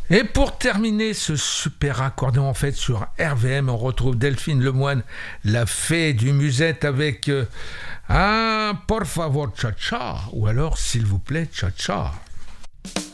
Et pour terminer ce super accordéon en fait sur RVM, on retrouve Delphine Lemoine, la fée du musette avec un Por favor cha-cha ou alors s'il vous plaît cha-cha.